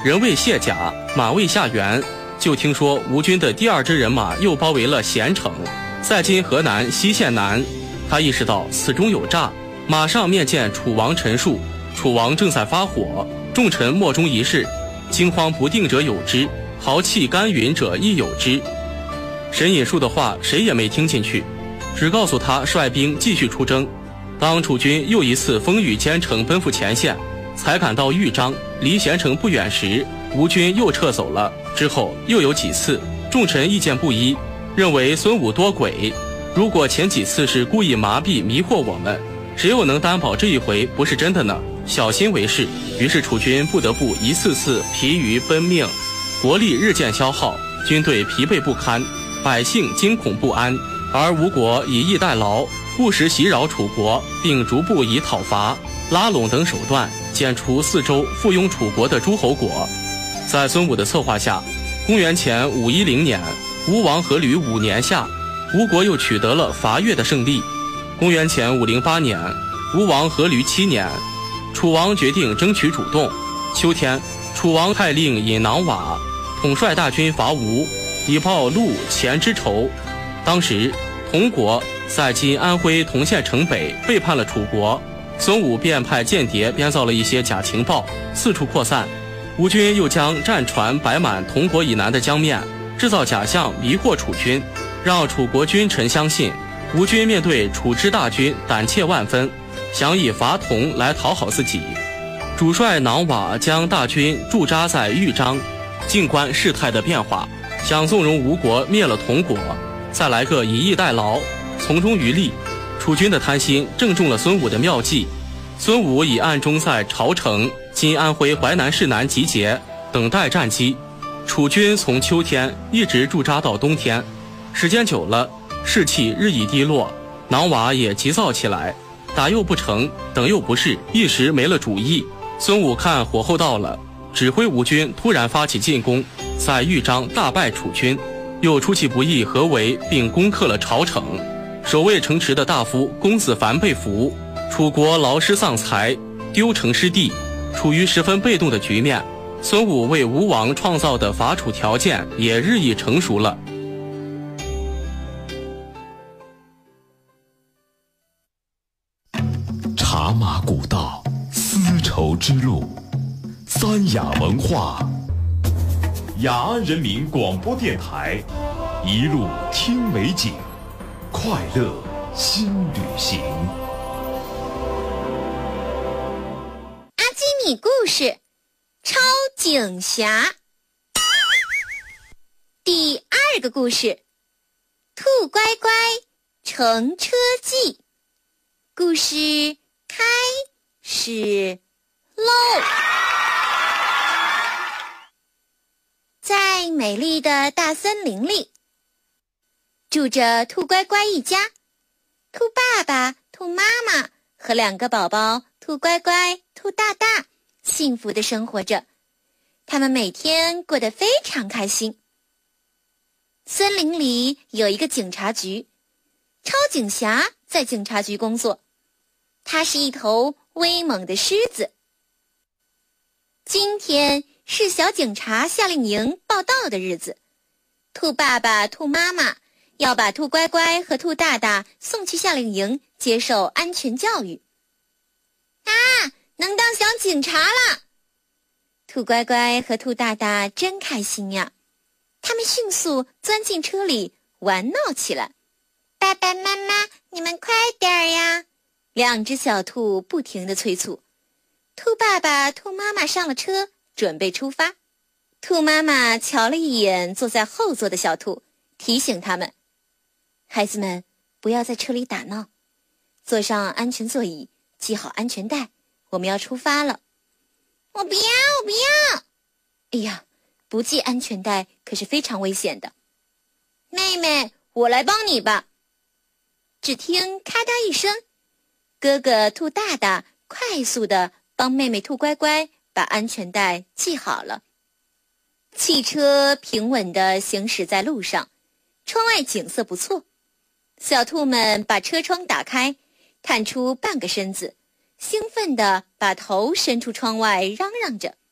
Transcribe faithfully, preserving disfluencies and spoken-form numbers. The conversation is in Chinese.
人未卸甲，马未下辕，就听说吴军的第二支人马又包围了咸城，在今河南西县南。他意识到此中有诈，马上面见楚王陈述。楚王正在发火，众臣莫衷一是，惊慌不定者有之，豪气干云者亦有之。沈尹述的话谁也没听进去，只告诉他率兵继续出征。当楚军又一次风雨兼程奔赴前线，才赶到豫章，离咸城不远时，吴军又撤走了。之后又有几次，众臣意见不一，认为孙武多诡。如果前几次是故意麻痹迷惑我们，谁又能担保这一回不是真的呢？小心为是。于是楚军不得不一次次疲于奔命，国力日渐消耗，军队疲惫不堪，百姓惊恐不安。而吴国以逸待劳，不时袭扰楚国，并逐步以讨伐、拉拢等手段剪除四周附庸楚国的诸侯国。在孙武的策划下，公元前五一零年，吴王阖闾五年夏，吴国又取得了伐越的胜利。公元前五零八年，吴王阖闾七年，楚王决定争取主动。秋天，楚王派令尹囊瓦统帅大军伐吴，以报陆前之仇。当时佟国在今安徽铜县城北背叛了楚国，孙武便派间谍编造了一些假情报，四处扩散。吴军又将战船摆满佟国以南的江面，制造假象迷惑楚军，让楚国君臣相信吴军面对楚之大军胆怯万分，想以伐佟来讨好自己。主帅囊瓦将大军驻扎在豫章，静观事态的变化，想纵容吴国灭了佟国，再来个以逸待劳，从中渔利。楚军的贪心正中了孙武的妙计。孙武已暗中在巢城（今安徽淮南市南）集结，等待战机。楚军从秋天一直驻扎到冬天，时间久了，士气日益低落，囊瓦也急躁起来，打又不成，等又不是，一时没了主意。孙武看火候到了，指挥吴军突然发起进攻，在豫章大败楚军，又出其不意合围，并攻克了巢城。守卫城池的大夫公子凡被俘，楚国劳师丧财，丢城失地，处于十分被动的局面。孙武为吴王创造的伐楚条件也日益成熟了。 茶马古道，丝绸之路，三雅文化，雅安人民广播电台，一路听美景，快乐新旅行。 阿基米故事，超警侠。第二个故事，兔乖乖乘车记。故事开始喽！在美丽的大森林里，住着兔乖乖一家，兔爸爸、兔妈妈和两个宝宝兔乖乖、兔大大幸福地生活着，他们每天过得非常开心。森林里有一个警察局，超警侠在警察局工作，他是一头威猛的狮子。今天是小警察夏令营报到的日子，兔爸爸、兔妈妈要把兔乖乖和兔大大送去夏令营接受安全教育。啊，能当小警察了！兔乖乖和兔大大真开心呀，他们迅速钻进车里玩闹起来。爸爸妈妈，你们快点呀！两只小兔不停地催促。兔爸爸、兔妈妈上了车，准备出发。兔妈妈瞧了一眼坐在后座的小兔，提醒他们：孩子们，不要在车里打闹，坐上安全座椅，系好安全带，我们要出发了。我不要，我不要！哎呀，不系安全带可是非常危险的。妹妹，我来帮你吧。只听咔嗒一声，哥哥兔大大快速地帮妹妹兔乖乖把安全带系好了。汽车平稳地行驶在路上，窗外景色不错。小兔们把车窗打开，探出半个身子，兴奋地把头伸出窗外，嚷嚷着：